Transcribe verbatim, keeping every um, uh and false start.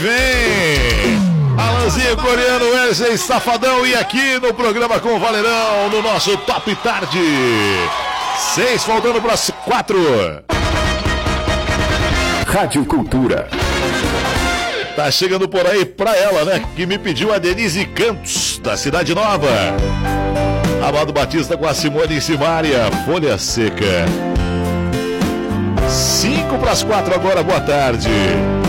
Vem! Alanzinho Coreano, Wesley Safadão e aqui no programa com o Valerão, no nosso Top Tarde. Seis faltando para as quatro. Rádio Cultura. Tá chegando por aí pra ela, né? Que me pediu a Denise Cantos, da Cidade Nova. Amado Batista com a Simone e Simária, Folha Seca. Cinco para as quatro agora, boa tarde.